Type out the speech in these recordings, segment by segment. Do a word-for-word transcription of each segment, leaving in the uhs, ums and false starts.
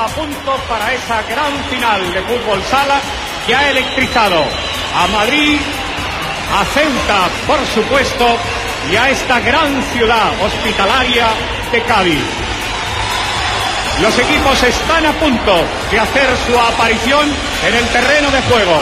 a punto para esa gran final de fútbol sala que ha electrizado a Madrid, a Ceuta, por supuesto, y a esta gran ciudad hospitalaria de Cádiz. Los equipos están a punto de hacer su aparición en el terreno de juego.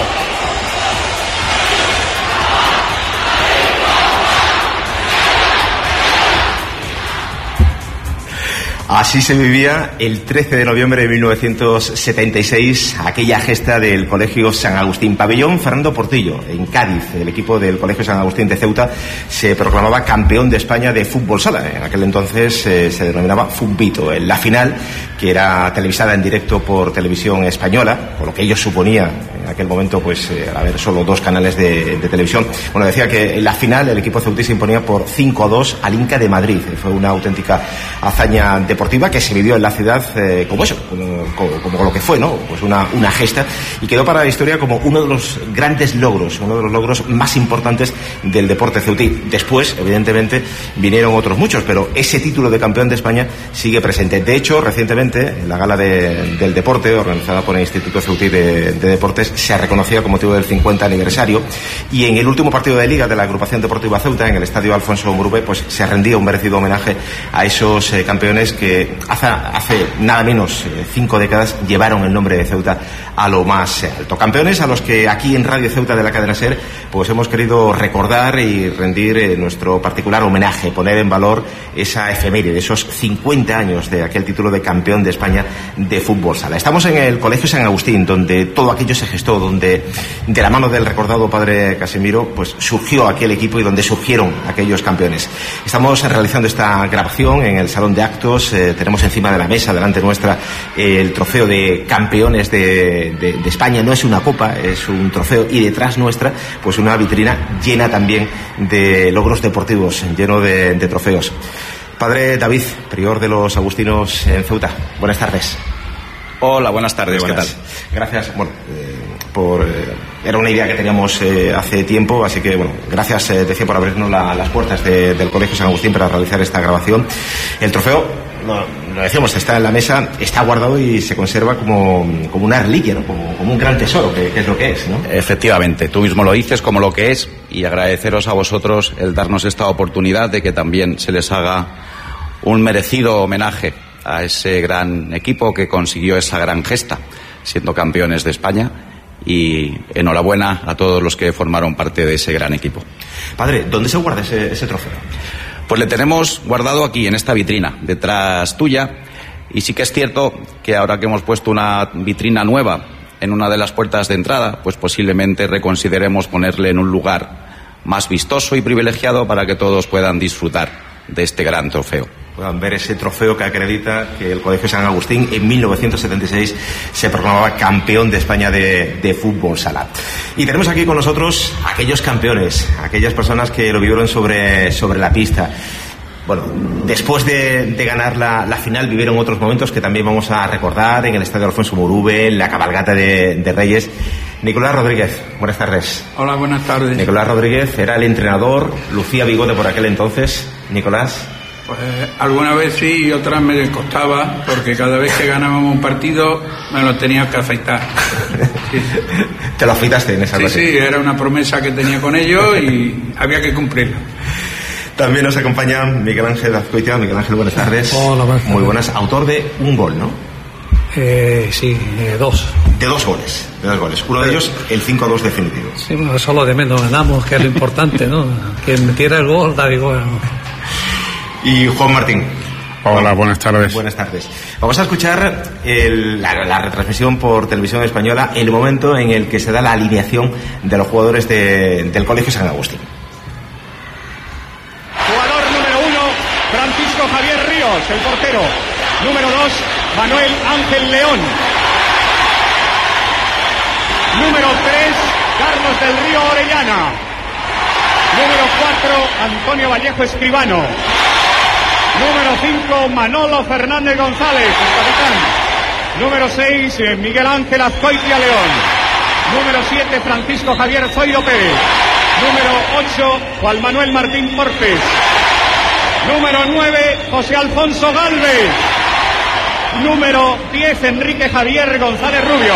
Así se vivía el trece de noviembre de mil novecientos setenta y seis aquella gesta del Colegio San Agustín. Pabellón Fernando Portillo, en Cádiz. El equipo del Colegio San Agustín de Ceuta se proclamaba campeón de España de fútbol sala. En aquel entonces eh, se denominaba Fubbito. En la final, que era televisada en directo por Televisión Española, por lo que ello suponía en aquel momento pues eh, haber solo dos canales de, de televisión. Bueno, decía que en la final el equipo ceutí se imponía por cinco a dos al Inca de Madrid. Fue una auténtica hazaña de deportiva que se vivió en la ciudad eh, como eso, como, como, como lo que fue, ¿no? Pues una, una gesta, y quedó para la historia como uno de los grandes logros, uno de los logros más importantes del deporte ceutí. Después, evidentemente, vinieron otros muchos, pero ese título de campeón de España sigue presente. De hecho, recientemente, en la gala de, del deporte, organizada por el Instituto Ceutí de, de Deportes, se reconocía con motivo del cincuenta aniversario, y en el último partido de Liga de la Agrupación Deportiva Ceuta, en el Estadio Alfonso Murube, pues se rendía un merecido homenaje a esos eh, campeones que que hace, hace nada menos eh, cinco décadas llevaron el nombre de Ceuta a lo más alto. Campeones a los que aquí en Radio Ceuta de la cadena SER pues hemos querido recordar y rendir eh, nuestro particular homenaje, poner en valor esa efeméride, esos cincuenta años de aquel título de campeón de España de fútbol sala. Estamos en el Colegio San Agustín, donde todo aquello se gestó, donde de la mano del recordado padre Casimiro pues surgió aquel equipo y donde surgieron aquellos campeones. Estamos realizando esta grabación en el salón de actos. Eh, tenemos encima de la mesa, delante nuestra, eh, el trofeo de campeones de, de, de España. No es una copa, es un trofeo, y detrás nuestra pues una vitrina llena también de logros deportivos, lleno de, de trofeos. Padre David, prior de los agustinos en Ceuta, buenas tardes. Hola, buenas tardes, buenas. ¿Qué tal? Gracias, bueno, eh, por, eh, era una idea que teníamos eh, hace tiempo, así que, bueno, gracias, eh, decía, por abrirnos la, las puertas de, del Colegio San Agustín para realizar esta grabación. El trofeo, no, lo decíamos, está en la mesa, está guardado y se conserva como, como una reliquia, ¿no? como, como un gran tesoro, que, que es lo que es, ¿no? Efectivamente, tú mismo lo dices como lo que es, y agradeceros a vosotros el darnos esta oportunidad de que también se les haga un merecido homenaje a ese gran equipo que consiguió esa gran gesta, siendo campeones de España, y enhorabuena a todos los que formaron parte de ese gran equipo. Padre, ¿dónde se guarda ese, ese trofeo? Pues le tenemos guardado aquí, en esta vitrina, detrás tuya, y sí que es cierto que ahora que hemos puesto una vitrina nueva en una de las puertas de entrada, pues posiblemente reconsideremos ponerle en un lugar más vistoso y privilegiado para que todos puedan disfrutar de este gran trofeo. Puedan ver ese trofeo que acredita que el Colegio San Agustín en mil novecientos setenta y seis se proclamaba campeón de España de, de fútbol sala. Y tenemos aquí con nosotros aquellos campeones, aquellas personas que lo vivieron sobre, sobre la pista. Bueno, después de, de ganar la, la final vivieron otros momentos que también vamos a recordar en el Estadio Alfonso Murube, en la cabalgata de, de Reyes. Nicolás Rodríguez, buenas tardes. Hola, buenas tardes. Nicolás Rodríguez era el entrenador, lucía bigote por aquel entonces. Nicolás. Pues alguna vez sí y otras me costaba, porque cada vez que ganábamos un partido me lo tenía que afeitar. Sí. ¿Te lo afeitaste en esa ocasión? Sí, sí, era una promesa que tenía con ellos y había que cumplirla. También nos acompaña Miguel Ángel Azcoitia. Miguel Ángel, buenas tardes. Hola, buenas tardes. Muy buenas. Autor de un gol, ¿no? Eh, sí, eh, dos. De dos goles, de dos goles. Uno de ellos, el cinco a dos definitivo. Sí, bueno, eso es lo de menos. Ganamos, que es lo importante, ¿no? Quien metiera el gol, da igual. Y Juan Martín. Hola, buenas tardes. Buenas tardes. Vamos a escuchar el, la, la retransmisión por Televisión Española, el momento en el que se da la alineación de los jugadores de, del Colegio San Agustín. Jugador número uno, Francisco Javier Ríos, el portero. Número dos, Manuel Ángel León. Número tres, Carlos del Río Orellana. Número cuatro, Antonio Vallejo Escribano. Número cinco, Manolo Fernández González, el capitán. Número seis, Miguel Ángel Azcoitia León. Número siete, Francisco Javier Zoido Pérez. Número ocho, Juan Manuel Martín Portes. Número nueve, José Alfonso Galvez. Número diez, Enrique Javier González Rubio.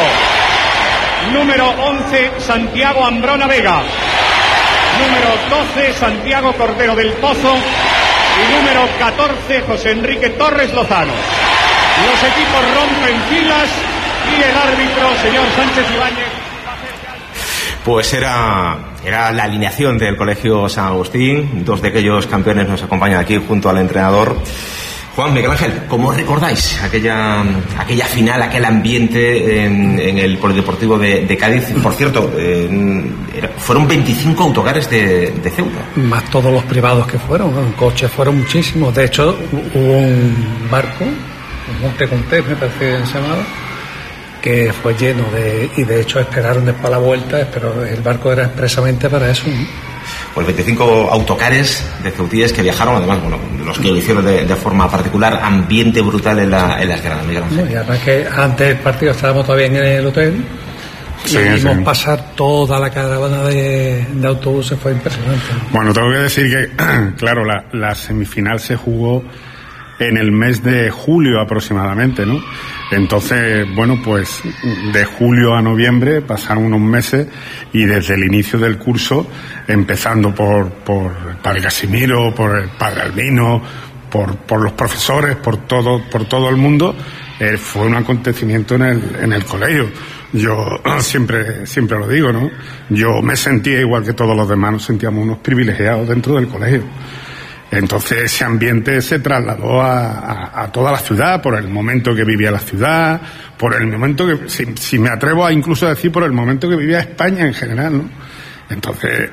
Número once, Santiago Ambrona Vega. Número doce, Santiago Cordero del Pozo. Y número catorce, José Enrique Torres Lozano. Los equipos rompen filas y el árbitro, señor Sánchez Ibáñez. Pues era, era la alineación del Colegio San Agustín. Dos de aquellos campeones nos acompañan aquí junto al entrenador. Juan, Miguel Ángel, ¿cómo recordáis aquella, aquella final, aquel ambiente en, en el Polideportivo de, de Cádiz? Por cierto, eh, era, fueron veinticinco autocares de, de Ceuta. Más todos los privados que fueron, en coches fueron muchísimos. De hecho, hubo un barco, un Monte Contés, me parece que se llamaba, que fue lleno de... y de hecho esperaron después la vuelta, pero el barco era expresamente para eso, ¿no? Pues veinticinco autocares de ceutíes que viajaron, además, bueno, los que lo hicieron de, de forma particular, ambiente brutal en, la, en las gradas, Miguel Ángel. No, y además que antes del partido estábamos todavía en el hotel, sí, y vimos sí. pasar toda la caravana de, de autobuses, fue impresionante. Bueno, tengo que decir que, claro, la, la semifinal se jugó en el mes de julio aproximadamente, ¿no? Entonces, bueno, pues de julio a noviembre pasaron unos meses y desde el inicio del curso, empezando por, por el padre Casimiro, por el padre Albino, por, por los profesores, por todo, por todo el mundo, eh, fue un acontecimiento en el, en el colegio. Yo siempre, siempre lo digo, ¿no? Yo me sentía igual que todos los demás, nos sentíamos unos privilegiados dentro del colegio. Entonces ese ambiente se trasladó a, a, a toda la ciudad, por el momento que vivía la ciudad, por el momento que, si, si me atrevo a incluso decir, por el momento que vivía España en general, ¿no? Entonces,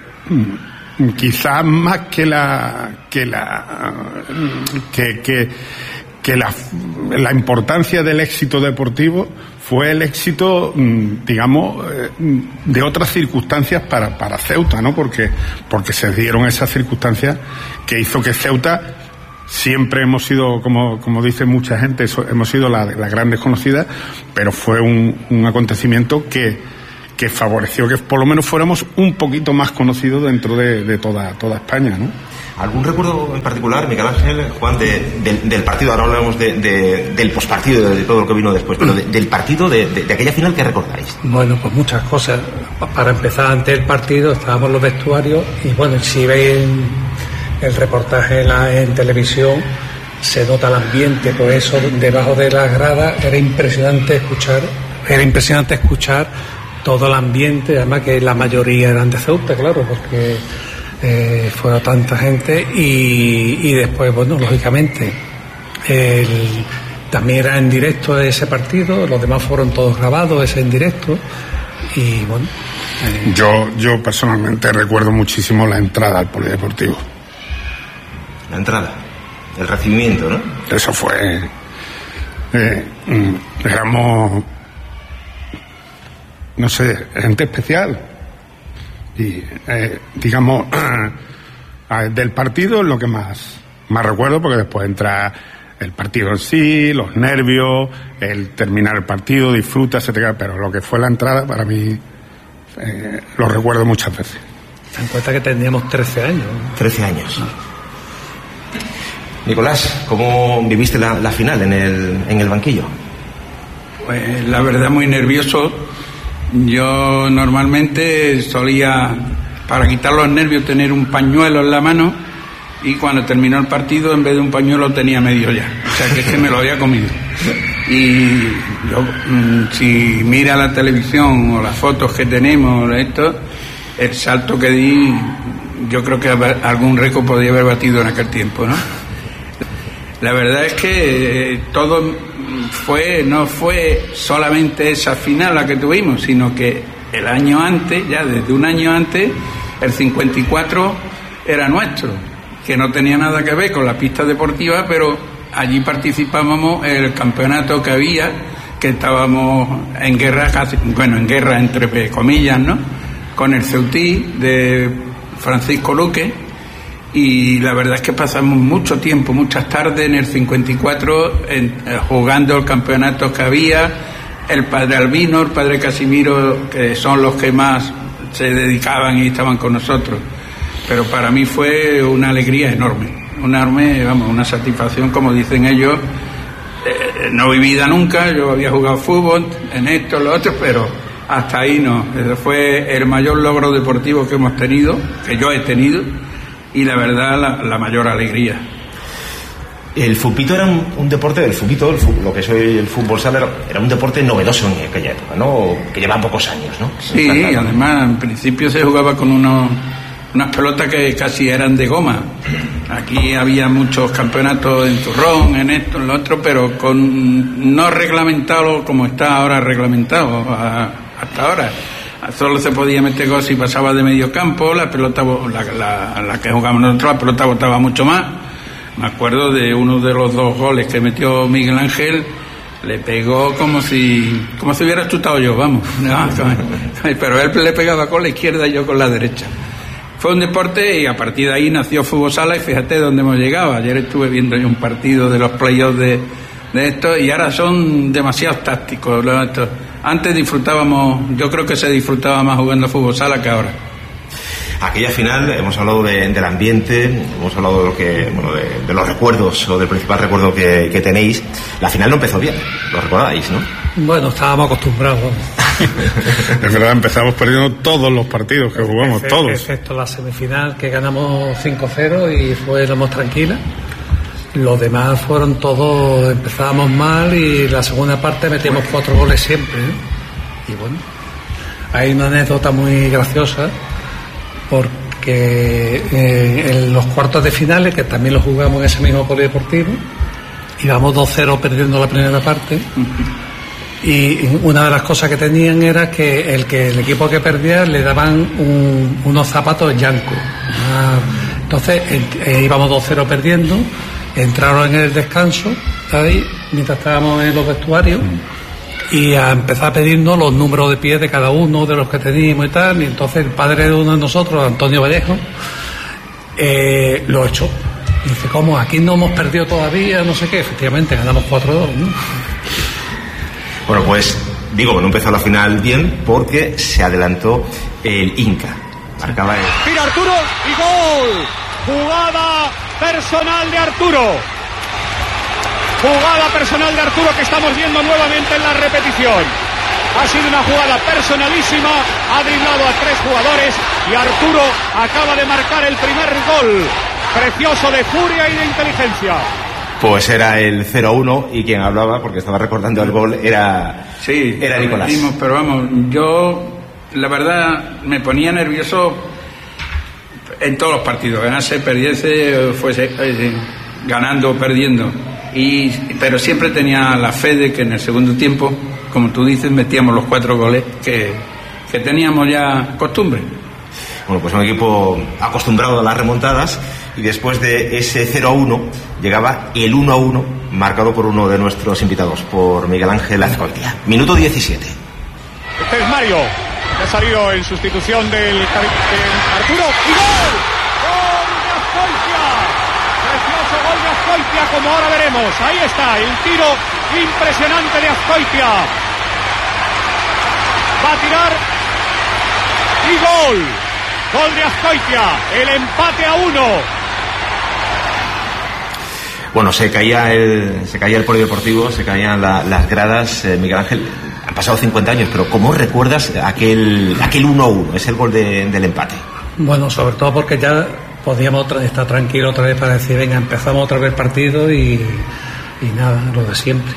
quizás más que la, que la, que, que, que la, la importancia del éxito deportivo fue el éxito, digamos, de otras circunstancias para, para Ceuta, ¿no? Porque, porque se dieron esas circunstancias que hizo que Ceuta, siempre hemos sido, como, como dice mucha gente, hemos sido la, la gran desconocida, pero fue un, un acontecimiento que, que favoreció que por lo menos fuéramos un poquito más conocidos dentro de, de toda, toda España, ¿no? ¿Algún recuerdo en particular, Miguel Ángel, Juan, de, de, del partido? Ahora hablamos de, de, del pospartido, de todo lo que vino después, pero de, del partido, de, de, de aquella final, ¿qué recordáis? Bueno, pues muchas cosas. Para empezar, antes del partido estábamos en los vestuarios y bueno, si ven el reportaje en, la, en televisión, se nota el ambiente, pues eso, debajo de las gradas, era impresionante escuchar, era impresionante escuchar todo el ambiente, además que la mayoría eran de Ceuta, claro, porque eh, fueron tanta gente y, y después, bueno, lógicamente, el, también era en directo ese partido, los demás fueron todos grabados, ese en directo, y bueno. Eh, yo, yo personalmente recuerdo muchísimo la entrada al Polideportivo. La entrada, el recibimiento, ¿no? Eso fue... Eh, éramos... no sé, gente especial. Y, eh, digamos, del partido es lo que más, más recuerdo, porque después entra el partido en sí, los nervios, el terminar el partido, disfruta, etcétera. Pero lo que fue la entrada, para mí, eh, lo recuerdo muchas veces. Ten en cuenta que teníamos trece años. trece años. Ah. Nicolás, ¿cómo viviste la, la final en el, en el banquillo? Pues la verdad, muy nervioso. Yo normalmente solía, para quitar los nervios, tener un pañuelo en la mano, y cuando terminó el partido, en vez de un pañuelo tenía medio ya, o sea que es que me lo había comido. Y yo, si mira la televisión o las fotos que tenemos, esto, el salto que di, yo creo que algún récord podía haber batido en aquel tiempo, ¿no? La verdad es que todo fue, no fue solamente esa final la que tuvimos, sino que el año antes, ya desde un año antes, el cincuenta y cuatro era nuestro, que no tenía nada que ver con la pista deportiva, pero allí participábamos en el campeonato que había, que estábamos en guerra, casi, bueno, en guerra entre comillas, ¿no?, con el Ceutí de Francisco Luque. Y la verdad es que pasamos mucho tiempo, muchas tardes en el cincuenta y cuatro en, eh, jugando el campeonato que había. El padre Albino, el padre Casimiro, que son los que más se dedicaban y estaban con nosotros. Pero para mí fue una alegría enorme, una enorme, vamos, una satisfacción, como dicen ellos. Eh, no vi vida nunca, yo había jugado fútbol, en esto, en lo otro, pero hasta ahí no. Ese fue el mayor logro deportivo que hemos tenido, que yo he tenido, y la verdad la, la mayor alegría. El fupito era un, un deporte, el fupito, el fútbol, lo que soy el fútbol sala, era, era un deporte novedoso en aquella época, ¿no? Que lleva pocos años, ¿no? Sí, y además en principio se jugaba con unos, unas pelotas que casi eran de goma. Aquí había muchos campeonatos en turrón, en esto, en lo otro, pero con no reglamentado como está ahora reglamentado a, hasta ahora. Solo se podía meter gol si pasaba de medio campo, la pelota, la, la, la que jugábamos nosotros, la pelota botaba mucho más. Me acuerdo de uno de los dos goles que metió Miguel Ángel, le pegó como si como si hubiera chutado yo, vamos. No, pero él le pegaba con la izquierda y yo con la derecha. Fue un deporte y a partir de ahí nació Fútbol Sala y fíjate dónde hemos llegado. Ayer estuve viendo yo un partido de los playoffs de, de esto y ahora son demasiado tácticos. Antes disfrutábamos, yo creo que se disfrutaba más jugando Fútbol Sala que ahora. Aquella final, hemos hablado de, del ambiente, hemos hablado de, lo que, bueno, de, de los recuerdos o del principal recuerdo que, que tenéis. La final no empezó bien, lo recordáis, ¿no? Bueno, estábamos acostumbrados. Es verdad, empezamos perdiendo todos los partidos que jugamos, Efe, todos. Excepto la semifinal que ganamos cinco cero y fue la más tranquila. Los demás fueron todos, empezábamos mal y la segunda parte metíamos cuatro goles siempre, ¿eh? Y bueno, hay una anécdota muy graciosa porque eh, en los cuartos de finales, que también los jugamos en ese mismo polideportivo, íbamos dos cero perdiendo la primera parte y una de las cosas que tenían era que el que el equipo que perdía le daban un, unos zapatos Yanko. Entonces eh, íbamos dos cero perdiendo, entraron en el descanso ahí mientras estábamos en los vestuarios y a empezar a pedirnos los números de pies de cada uno de los que teníamos y tal, y entonces el padre de uno de nosotros, Antonio Vallejo, eh, lo echó. Y dice, ¿cómo? Aquí no hemos perdido todavía, no sé qué. Efectivamente, ganamos cuatro dos, ¿no? Bueno, pues digo que no empezó la final bien porque se adelantó el Inca. Marcaba el... Tira Arturo y gol. Jugada personal de Arturo. Jugada personal de Arturo que estamos viendo nuevamente en la repetición. Ha sido una jugada personalísima, ha driblado a tres jugadores y Arturo acaba de marcar el primer gol. Precioso de furia y de inteligencia. Pues era el cero uno y quien hablaba, porque estaba recordando el gol, era, sí, era Nicolás. Metimos, pero vamos, yo la verdad me ponía nervioso en todos los partidos, ganase, perdiese, fuese eh, ganando o perdiendo. Y, pero siempre tenía la fe de que en el segundo tiempo, como tú dices, metíamos los cuatro goles que, que teníamos ya costumbre. Bueno, pues un equipo acostumbrado a las remontadas y después de ese cero a uno llegaba el uno a uno marcado por uno de nuestros invitados, por Miguel Ángel Azcoitia. Minuto diecisiete. Este es Mario, que ha salido en sustitución del, del Arturo y gol. ¡Gol de Azcoitia! Precioso gol de Azcoitia, como ahora veremos. Ahí está, el tiro impresionante de Azcoitia. Va a tirar y gol. Gol de Azcoitia, el empate a uno. Bueno, se caía el, se caía el polideportivo, se caían la, las gradas. Eh, Miguel Ángel, han pasado cincuenta años, pero ¿cómo recuerdas aquel aquel uno a uno? Es el gol de, del empate. Bueno, sobre todo porque ya podíamos estar tranquilos otra vez para decir, venga, empezamos otra vez el partido y, y nada, lo de siempre.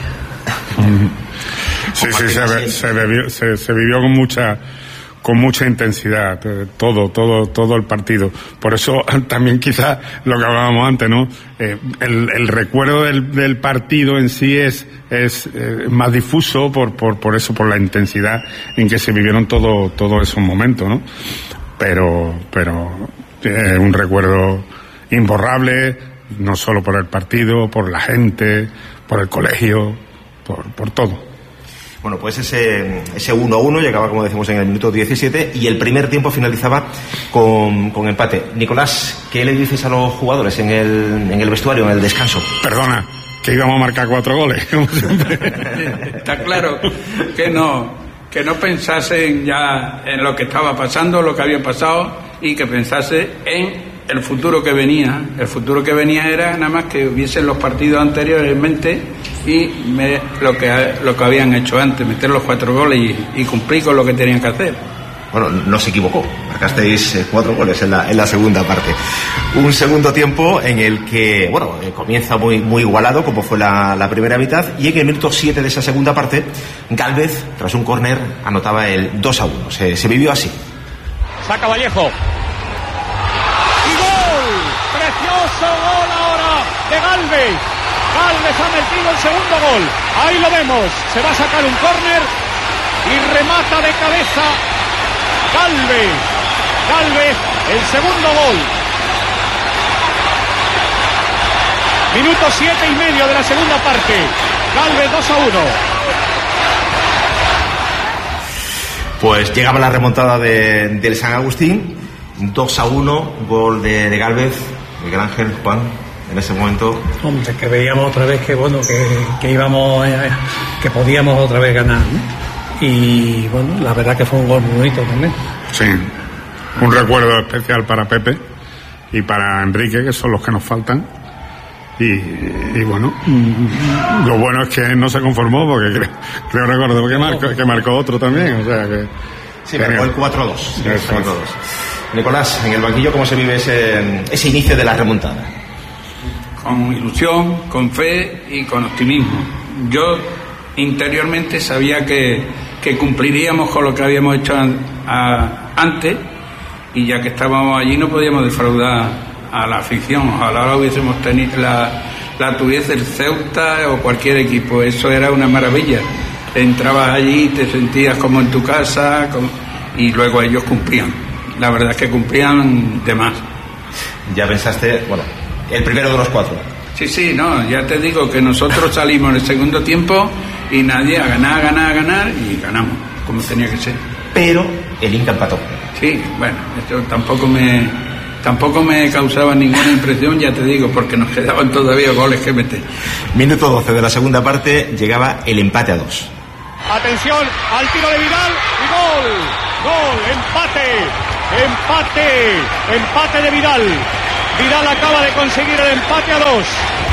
Sí, sí, se, se, bebió, se, se vivió con mucha con mucha intensidad, todo, todo, todo el partido. Por eso también quizás lo que hablábamos antes, ¿no? Eh, el, el recuerdo del, del partido en sí es, es eh, más difuso por, por, por eso, por la intensidad en que se vivieron todo, todos esos momentos, ¿no? Pero, pero es eh, un recuerdo imborrable, no solo por el partido, por la gente, por el colegio, por, por todo. Bueno, pues ese ese uno a uno llegaba, como decimos, en el minuto diecisiete y el primer tiempo finalizaba con, con empate. Nicolás, ¿qué le dices a los jugadores en el, en el vestuario, en el descanso? Perdona, que íbamos a marcar cuatro goles, como siempre. Está claro que no, que no pensasen ya en lo que estaba pasando, lo que había pasado, y que pensase en el futuro que venía. El futuro que venía era nada más que hubiesen los partidos anteriores en mente y me, lo que lo que habían hecho antes, meter los cuatro goles y, y cumplir con lo que tenían que hacer. Bueno, no se equivocó, marcasteis eh, cuatro goles en la, en la segunda parte. Un segundo tiempo en el que, bueno, eh, comienza muy, muy igualado, como fue la, la primera mitad, y en el minuto siete de esa segunda parte, Gálvez, tras un córner, anotaba el dos a uno. Se, se vivió así. Saca Vallejo. ¡Y gol! ¡Precioso gol ahora de Gálvez! Gálvez ha metido el segundo gol. Ahí lo vemos. Se va a sacar un córner y remata de cabeza Gálvez. Gálvez, el segundo gol. Minuto siete y medio de la segunda parte. Gálvez dos a uno. Pues llegaba la remontada de, del San Agustín, dos a uno, gol de, de Gálvez. Miguel Ángel, Juan, en ese momento. Hombre, que veíamos otra vez que bueno, que, que íbamos, eh, que podíamos otra vez ganar, ¿no? Y bueno, la verdad que fue un gol muy bonito también. Sí, un recuerdo especial para Pepe y para Enrique, que son los que nos faltan. Y, y bueno, lo bueno es que no se conformó, porque creo, creo recordar que marcó, que marcó otro también, o sea que... Sí, marcó el cuatro a dos. Nicolás, en el banquillo, ¿cómo se vive ese, ese inicio de la remontada? Con ilusión, con fe y con optimismo. Yo interiormente sabía que, que cumpliríamos con lo que habíamos hecho a, a, antes, y ya que estábamos allí no podíamos defraudar a la afición. Ojalá la hubiésemos tenido, la, la tuviese el Ceuta o cualquier equipo. Eso era una maravilla. Entrabas allí y te sentías como en tu casa, como, y luego ellos cumplían. La verdad es que cumplían de más. Ya pensaste, bueno, el primero de los cuatro. Sí, sí, no, ya te digo que nosotros salimos en el segundo tiempo y nadie a ganar, a ganar, a ganar, y ganamos, como tenía que ser. Pero el Inca empató. Sí, bueno, esto tampoco me... Tampoco me causaba ninguna impresión, ya te digo, porque nos quedaban todavía goles que meter. Minuto doce de la segunda parte, llegaba el empate a dos. Atención al tiro de Vidal y gol. Gol, empate. Empate. Empate de Vidal. Vidal acaba de conseguir el empate a dos.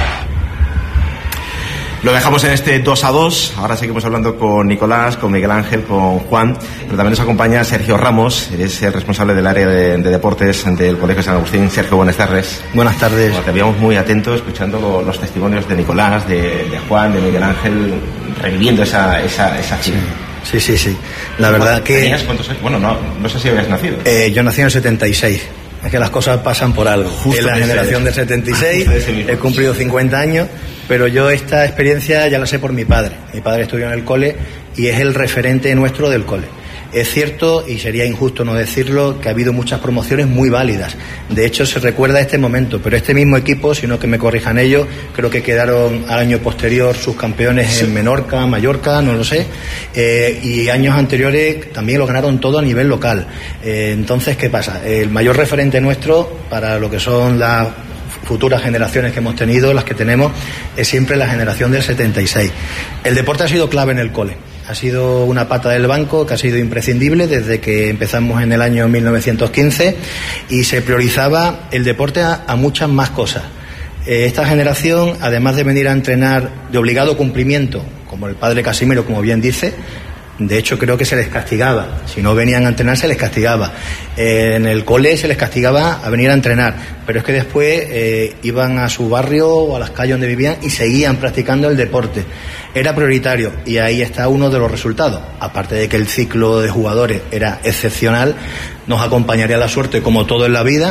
Lo dejamos en este dos a dos. Ahora seguimos hablando con Nicolás, con Miguel Ángel, con Juan, pero también nos acompaña Sergio Ramos, es el responsable del área de, de deportes del Colegio San Agustín. Sergio, buenas tardes. Buenas tardes. Bueno, te veíamos muy atento escuchando lo, los testimonios de Nicolás, de, de Juan, de Miguel Ángel, reviviendo esa esa, esa acción. Sí, sí, sí. La verdad que... ¿Tenías cuántos años? Bueno, no, no sé si habías nacido. Eh, yo nací en el setenta y seis. Es que las cosas pasan por algo. Justo en la generación del setenta y seis, he cumplido cincuenta años, pero yo esta experiencia ya la sé por mi padre. Mi padre estudió en el cole y es el referente nuestro del cole. Es cierto, y sería injusto no decirlo, que ha habido muchas promociones muy válidas. De hecho, se recuerda este momento, pero este mismo equipo, si no que me corrijan ellos, creo que quedaron al año posterior subcampeones sí. en Menorca, Mallorca, no lo sé, eh, y años anteriores también lo ganaron todo a nivel local. Eh, entonces, ¿qué pasa? El mayor referente nuestro para lo que son las futuras generaciones que hemos tenido, las que tenemos, es siempre la generación del setenta y seis. El deporte ha sido clave en el cole. Ha sido una pata del banco que ha sido imprescindible desde que empezamos en el año mil novecientos quince y se priorizaba el deporte a, a muchas más cosas. Eh, esta generación, además de venir a entrenar de obligado cumplimiento, como el padre Casimiro, como bien dice, de hecho creo que se les castigaba. Si no venían a entrenar se les castigaba. Eh, en el cole se les castigaba a venir a entrenar, pero es que después eh, iban a su barrio o a las calles donde vivían y seguían practicando el deporte. Era prioritario y ahí está uno de los resultados. Aparte de que el ciclo de jugadores era excepcional, nos acompañaría la suerte como todo en la vida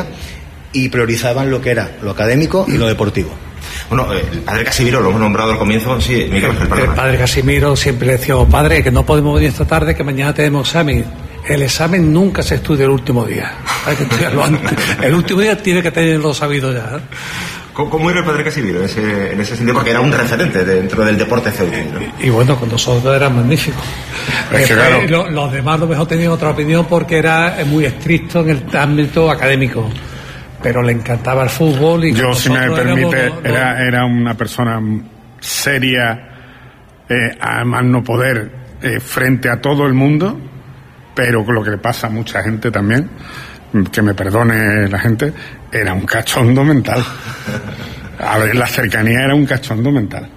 y priorizaban lo que era lo académico y lo deportivo. Bueno, el padre Casimiro lo hemos nombrado al comienzo. Sí, Miguel Ángel, el, el padre Casimiro siempre decía, oh, padre, que no podemos venir esta tarde, que mañana tenemos examen. El examen nunca se estudia el último día. Hay que estudiarlo antes. El último día tiene que tenerlo sabido ya. ¿Cómo era el padre Casimiro en ese, en ese sentido? Porque era un referente dentro del deporte ceutino. Y, y bueno, con nosotros era magnífico. Es que, claro, lo, los demás a lo mejor tenían otra opinión porque era muy estricto en el ámbito académico. Pero le encantaba el fútbol y yo, si me permite, éramos, no, no... Era, era una persona seria, eh, además no poder, eh, frente a todo el mundo, pero con lo que le pasa a mucha gente también, que me perdone la gente, era un cachondo mental. A ver, la cercanía era un cachondo mental.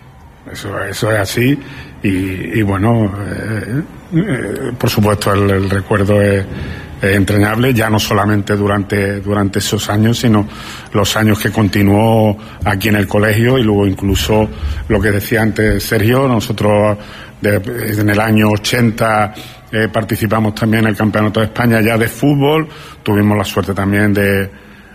Eso, eso es así. Y, y bueno, eh, eh, por supuesto el, el recuerdo es, es entrañable, ya no solamente durante, durante esos años, sino los años que continuó aquí en el colegio, y luego incluso lo que decía antes Sergio, nosotros de, en el año ochenta eh, participamos también en el Campeonato de España ya de fútbol, tuvimos la suerte también de,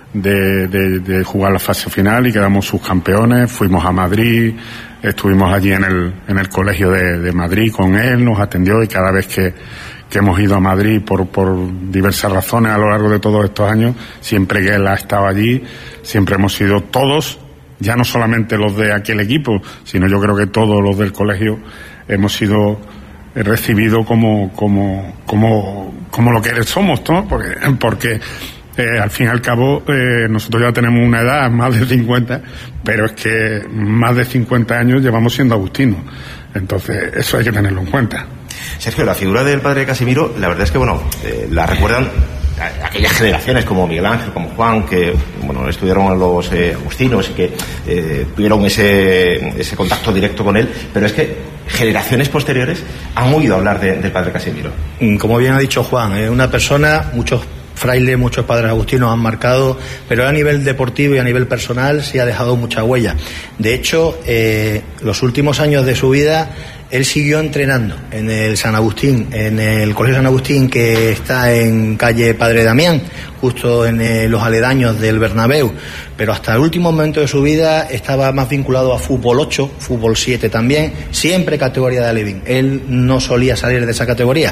de, de, de jugar la fase final y quedamos subcampeones, fuimos a Madrid, estuvimos allí en el, en el colegio de, de Madrid con él, nos atendió, y cada vez que, que hemos ido a Madrid por, por diversas razones a lo largo de todos estos años, siempre que él ha estado allí, siempre hemos sido todos, ya no solamente los de aquel equipo, sino yo creo que todos los del colegio hemos sido recibidos como, como, como, como lo que somos, ¿no? Porque, porque Eh, al fin y al cabo, eh, nosotros ya tenemos una edad, más de cincuenta, pero es que más de cincuenta años llevamos siendo agustinos. Entonces, eso hay que tenerlo en cuenta. Sergio, la figura del padre Casimiro, la verdad es que, bueno, eh, la recuerdan aquellas generaciones como Miguel Ángel, como Juan, que, bueno, estudiaron a los eh, agustinos y que eh, tuvieron ese, ese contacto directo con él, pero es que generaciones posteriores han oído hablar de, del padre Casimiro. Como bien ha dicho Juan, es una persona, muchos frailes, muchos padres agustinos han marcado, pero a nivel deportivo y a nivel personal sí ha dejado mucha huella. De hecho, eh, los últimos años de su vida él siguió entrenando en el San Agustín, en el Colegio San Agustín, que está en calle Padre Damián, justo en eh, los aledaños del Bernabéu, pero hasta el último momento de su vida estaba más vinculado a fútbol ocho, fútbol siete también, siempre categoría de alevín. Él no solía salir de esa categoría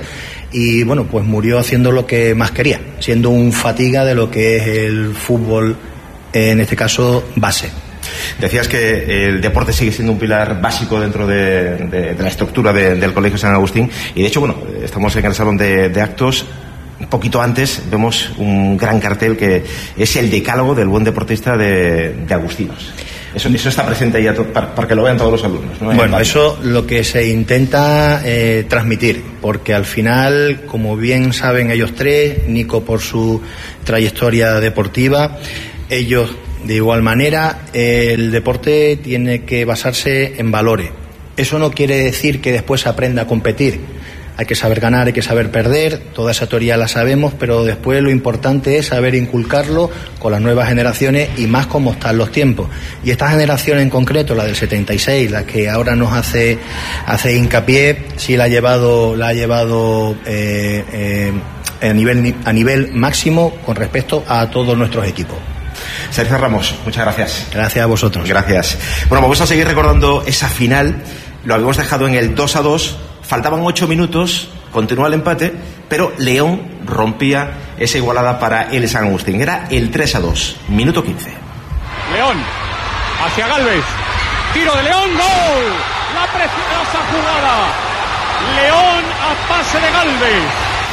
y bueno, pues murió haciendo lo que más quería, siendo un fatiga de lo que es el fútbol, en este caso base. Decías que el deporte sigue siendo un pilar básico dentro de, de, de la estructura de, del Colegio San Agustín, y de hecho, bueno, estamos en el salón de, de actos. Un poquito antes vemos un gran cartel que es el decálogo del buen deportista de, de agustinos. Eso, eso está presente ahí to, para, para que lo vean todos los alumnos, ¿no? Bueno, eso lo que se intenta eh, transmitir, porque al final, como bien saben ellos tres, Nico por su trayectoria deportiva, ellos de igual manera, el deporte tiene que basarse en valores. Eso no quiere decir que después se aprenda a competir. Hay que saber ganar, hay que saber perder, toda esa teoría la sabemos, pero después lo importante es saber inculcarlo con las nuevas generaciones y más como están los tiempos. Y esta generación en concreto, la del setenta y seis, la que ahora nos hace, hace hincapié, sí la ha llevado, la ha llevado eh, eh, a nivel, a nivel máximo con respecto a todos nuestros equipos. Sergio Ramos, muchas gracias. Gracias a vosotros. Gracias. Bueno, vamos a seguir recordando esa final. Lo habíamos dejado en el dos a dos. Faltaban ocho minutos, continúa el empate, pero León rompía esa igualada para el San Agustín. Era el tres a dos, minuto quince. León, hacia Gálvez. Tiro de León, gol. La preciosa jugada. León a pase de Gálvez.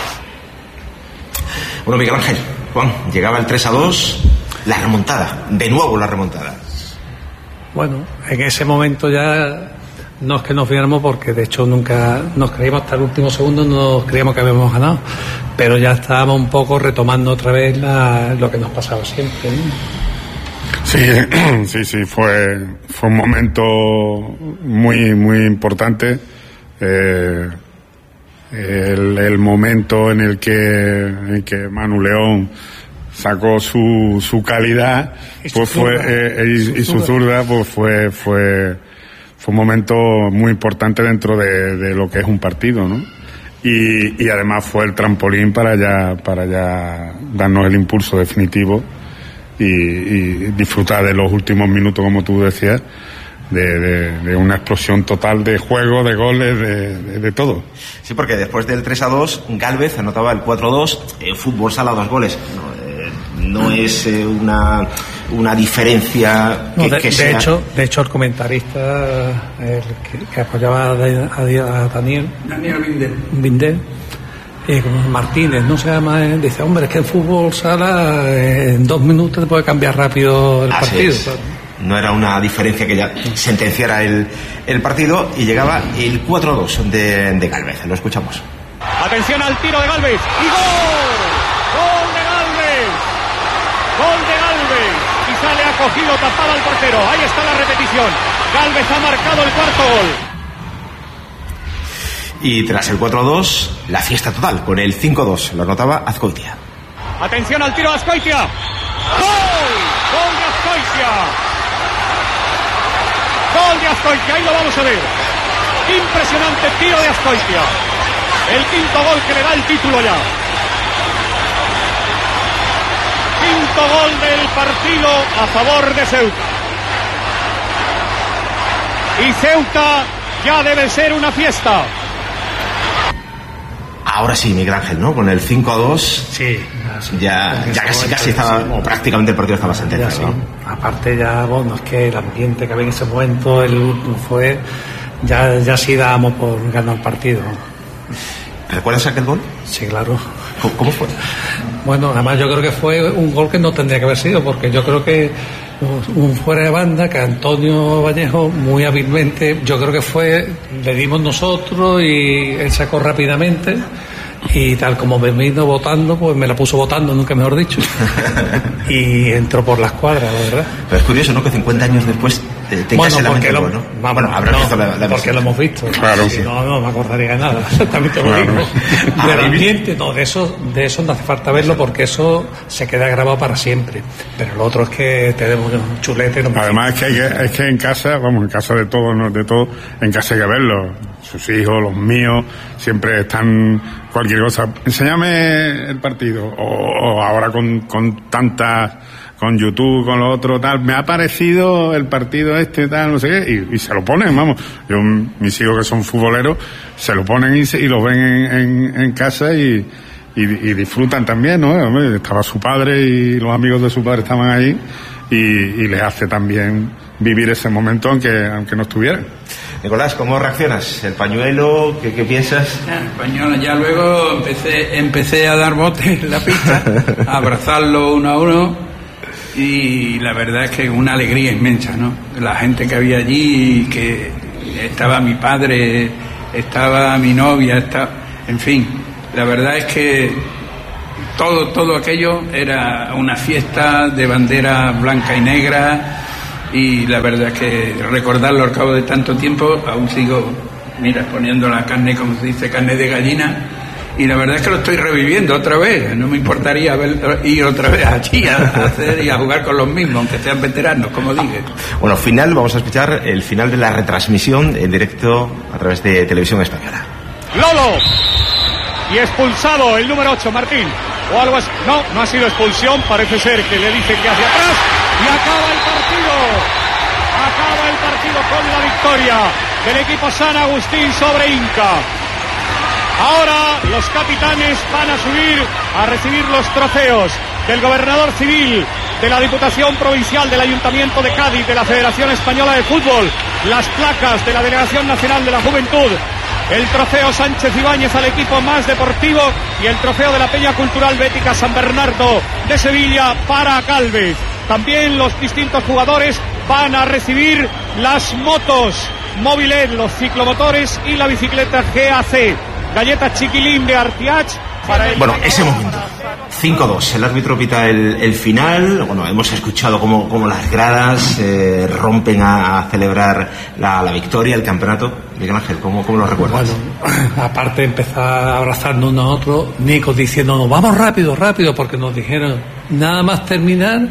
Bueno, Miguel Ángel, Juan, llegaba el tres a dos. La remontada, de nuevo la remontada. Bueno, en ese momento ya no es que nos viéramos, porque de hecho nunca nos creíamos hasta el último segundo, nos creíamos que habíamos ganado, pero ya estábamos un poco retomando otra vez la, lo que nos pasaba siempre, ¿no? Sí, sí, sí, fue, fue un momento muy, muy importante. Eh, el, el momento en el que, en el que Manu León sacó su, su calidad, pues fue, eh, y, y su zurda, pues fue, fue, fue un momento muy importante dentro de, de lo que es un partido, ¿no? Y, y además fue el trampolín para ya, para ya darnos el impulso definitivo y, y disfrutar de los últimos minutos, como tú decías, De, de, de una explosión total de juego, de goles, de, de, de todo. Sí, porque después del tres a dos, Gálvez anotaba el cuatro a dos, eh, fútbol sala, dos goles. No, eh, no es eh, una, una diferencia que, no, de, que de sea... hecho, de hecho, el comentarista el que, que apoyaba a, a, a Daniel Daniel Bindel, Bindel eh, Martínez, no se llama, eh, dice, hombre, es que el fútbol sala eh, en dos minutos te puede cambiar rápido el Así partido. Es. No era una diferencia que ya sentenciara el, el partido, y llegaba el cuatro a dos de, de Gálvez. Lo escuchamos. Atención al tiro de Gálvez. ¡Y gol! ¡Gol de Gol de Gálvez. Y sale acogido, tapado al portero. Ahí está la repetición. Gálvez ha marcado el cuarto gol. Y tras el cuatro a dos, la fiesta total, con el cinco a dos. Lo anotaba Azcoitia. Atención al tiro de Azcoitia. ¡Gol! ¡Gol de Azcoitia! ¡Gol de Azcoitia! Ahí lo vamos a ver. Impresionante tiro de Azcoitia. El quinto gol que le da el título ya. Quinto gol del partido a favor de Ceuta. Y Ceuta ya debe ser una fiesta. Ahora sí, Miguel Ángel, ¿no? Con el cinco a dos. Sí. Ya, ya casi, casi estaba, o prácticamente el partido estaba sentenciado, ¿no? Aparte ya, bueno, es que el ambiente que había en ese momento el último fue, ya, ya sí dábamos por ganar el partido. ¿Recuerdas aquel gol? Sí, claro. ¿Cómo, cómo fue? Bueno, además yo creo que fue un gol que no tendría que haber sido, porque yo creo que un fuera de banda que Antonio Vallejo muy hábilmente, yo creo que fue, le dimos nosotros y él sacó rápidamente y tal como me vino votando, pues me la puso votando, nunca mejor dicho, y entró por la escuadra, la verdad. Pero es curioso, ¿no? Que cincuenta años después te, te bueno, en la mente, lo, ¿no? Vamos, bueno, habrá no, visto la, la porque lo hemos visto. Claro, si sí. no, no me acordaría de nada. También te lo Claro. digo. Del ambiente, no, de eso, de eso no hace falta verlo porque eso se queda grabado para siempre. Pero lo otro es que tenemos un chulete. No. Además es que, hay que es que en casa, vamos, en casa de todos, no de todos, en casa hay que verlo. Sus hijos, los míos, siempre están cualquier cosa. Enséñame el partido. O, o ahora con, con tantas, con YouTube, con lo otro, tal. Me ha parecido el partido este, tal, no sé qué. Y, y se lo ponen, vamos. Yo, mis hijos que son futboleros, se lo ponen y, se, y lo ven en, en, en casa y, y, y disfrutan también, ¿no? Hombre, estaba su padre y los amigos de su padre estaban ahí y, y les hace también vivir ese momento aunque, aunque no estuvieran. Nicolás, ¿cómo reaccionas? ¿El pañuelo? ¿Qué, qué piensas? Ya, el pañuelo, ya luego empecé, empecé a dar botes en la pista, a abrazarlo uno a uno, y la verdad es que una alegría inmensa, ¿no? La gente que había allí, que estaba mi padre, estaba mi novia, estaba, en fin, la verdad es que todo, todo aquello era una fiesta de bandera blanca y negra. Y la verdad es que recordarlo al cabo de tanto tiempo, aún sigo, mira, poniendo la carne, como se dice, carne de gallina, y la verdad es que lo estoy reviviendo otra vez. No me importaría ver, ir otra vez allí a, a hacer y a jugar con los mismos, aunque sean veteranos, como dije. Bueno, final, vamos a escuchar el final de la retransmisión en directo a través de Televisión Española. Lolo. Y expulsado el número ocho, Martín. O algo así. No, no ha sido expulsión, parece ser que le dicen que hacia atrás. Y acaba el partido. Acaba el partido con la victoria del equipo San Agustín sobre Inca. Ahora los capitanes van a subir a recibir los trofeos del gobernador civil, de la Diputación Provincial, del Ayuntamiento de Cádiz, de la Federación Española de Fútbol, las placas de la Delegación Nacional de la Juventud, el trofeo Sánchez Ibáñez al equipo más deportivo y el trofeo de la Peña Cultural Bética San Bernardo de Sevilla para Gálvez. También los distintos jugadores van a recibir las motos Mobilet, los ciclomotores y la bicicleta G A C. Galletas Chiquilín de Artiach para el... Bueno, ese momento. cinco dos, el árbitro pita el, el final. Bueno, hemos escuchado cómo, cómo las gradas eh, rompen a, a celebrar la, la victoria, el campeonato. Miguel Ángel, ¿cómo, cómo lo recuerdas? Bueno, aparte de empezar abrazarnos unos a otros, Nico diciéndonos, vamos rápido, rápido, porque nos dijeron, nada más terminar,